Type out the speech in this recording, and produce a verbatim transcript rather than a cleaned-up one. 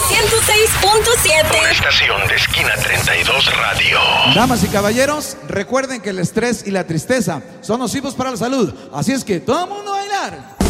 ciento seis punto siete. Una estación de Esquina treinta y dos Radio. Damas y caballeros, recuerden que el estrés y la tristeza son nocivos para la salud. Así es que todo el mundo a bailar.